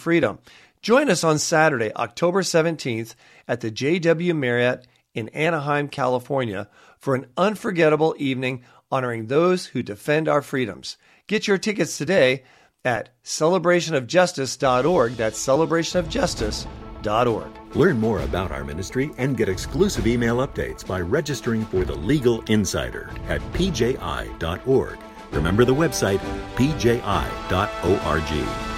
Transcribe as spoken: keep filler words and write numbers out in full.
freedom. Join us on Saturday, October seventeenth at the J W Marriott in Anaheim, California for an unforgettable evening honoring those who defend our freedoms. Get your tickets today at celebration of justice dot org. That's celebration of justice dot org. Learn more about our ministry and get exclusive email updates by registering for the Legal Insider at p j i dot org. Remember the website p j i dot org.